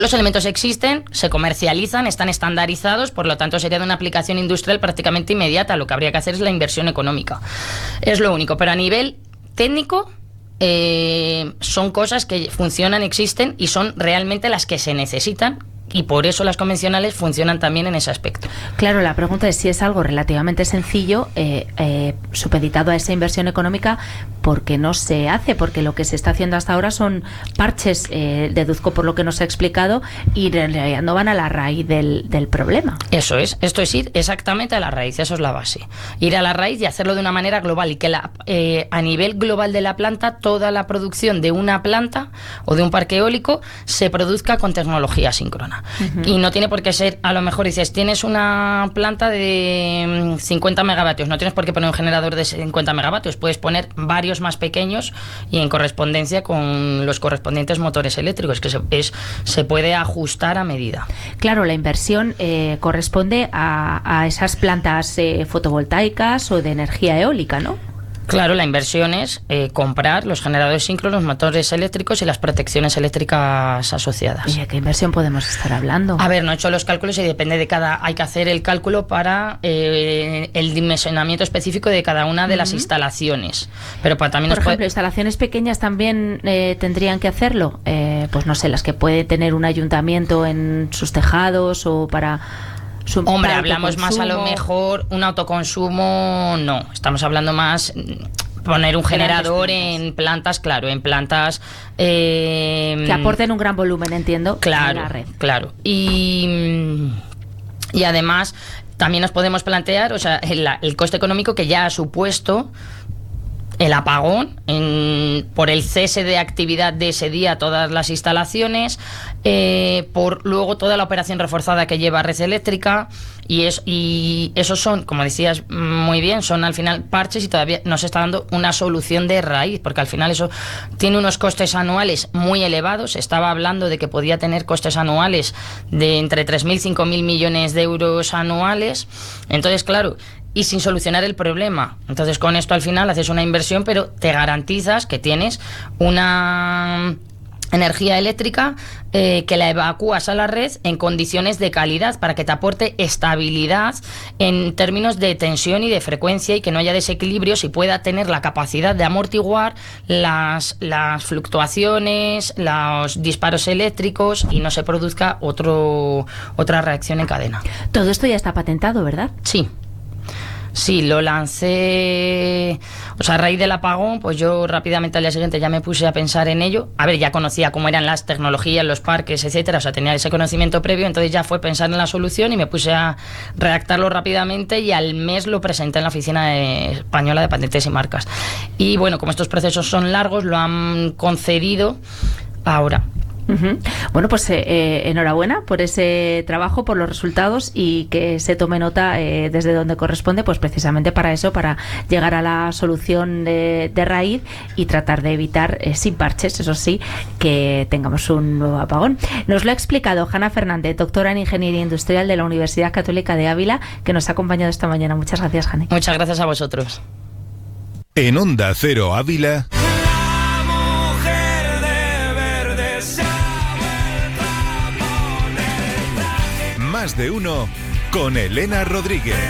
Los elementos existen, se comercializan, están estandarizados, por lo tanto sería de una aplicación industrial prácticamente inmediata. Lo que habría que hacer es la inversión económica. Es lo único, pero a nivel técnico son cosas que funcionan, existen y son realmente las que se necesitan. Y por eso las convencionales funcionan también en ese aspecto. Claro, la pregunta es si es algo relativamente sencillo, supeditado a esa inversión económica, ¿por qué no se hace? Porque lo que se está haciendo hasta ahora son parches, deduzco por lo que nos ha explicado, y en realidad no van a la raíz del problema. Eso es, esto es ir exactamente a la raíz, eso es la base. Ir a la raíz y hacerlo de una manera global y que a nivel global de la planta, toda la producción de una planta o de un parque eólico se produzca con tecnología síncrona. Uh-huh. Y no tiene por qué ser, a lo mejor dices, tienes una planta de 50 megavatios, no tienes por qué poner un generador de 50 megavatios, puedes poner varios más pequeños y en correspondencia con los correspondientes motores eléctricos, que se puede ajustar a medida. Claro, la inversión corresponde a esas plantas fotovoltaicas o de energía eólica, ¿no? Claro, la inversión es comprar los generadores síncronos, motores eléctricos y las protecciones eléctricas asociadas. ¿Y de qué inversión podemos estar hablando? A ver, no he hecho los cálculos y depende de hay que hacer el cálculo para el dimensionamiento específico de cada una de las instalaciones. Pero también por ejemplo, instalaciones pequeñas también tendrían que hacerlo. Pues no sé, las que puede tener un ayuntamiento en sus tejados o para... Hombre, hablamos más a lo mejor un autoconsumo, no, estamos hablando más poner un generador en plantas, claro, en plantas que aporten un gran volumen, entiendo, claro, a la red. Claro, y además también nos podemos plantear, o sea, el coste económico que ya ha supuesto el apagón por el cese de actividad de ese día todas las instalaciones, por luego toda la operación reforzada que lleva Red Eléctrica, y esos son, como decías muy bien, son al final parches y todavía no se está dando una solución de raíz, porque al final eso tiene unos costes anuales muy elevados. Estaba hablando de que podía tener costes anuales de entre 3.000 y 5.000 millones de euros anuales. Entonces, claro, y sin solucionar el problema. Entonces, con esto al final haces una inversión, pero te garantizas que tienes una energía eléctrica que la evacúas a la red en condiciones de calidad para que te aporte estabilidad en términos de tensión y de frecuencia, y que no haya desequilibrios y pueda tener la capacidad de amortiguar las fluctuaciones, los disparos eléctricos, y no se produzca otra reacción en cadena. Todo esto ya está patentado, ¿verdad? Sí. Sí, lo lancé, o sea, a raíz del apagón, pues yo rápidamente al día siguiente ya me puse a pensar en ello. A ver, ya conocía cómo eran las tecnologías, los parques, etcétera, o sea, tenía ese conocimiento previo, entonces ya fue pensar en la solución y me puse a redactarlo rápidamente, y al mes lo presenté en la Oficina Española de Patentes y Marcas. Y bueno, como estos procesos son largos, lo han concedido ahora. Uh-huh. Bueno, pues enhorabuena por ese trabajo, por los resultados, y que se tome nota desde donde corresponde, pues precisamente para eso, para llegar a la solución de raíz y tratar de evitar, sin parches, eso sí, que tengamos un nuevo apagón. Nos lo ha explicado Hanna Fernández, doctora en Ingeniería Industrial de la Universidad Católica de Ávila, que nos ha acompañado esta mañana. Muchas gracias, Hanna. Muchas gracias a vosotros. En Onda Cero Ávila, Más de Uno con Elena Rodríguez.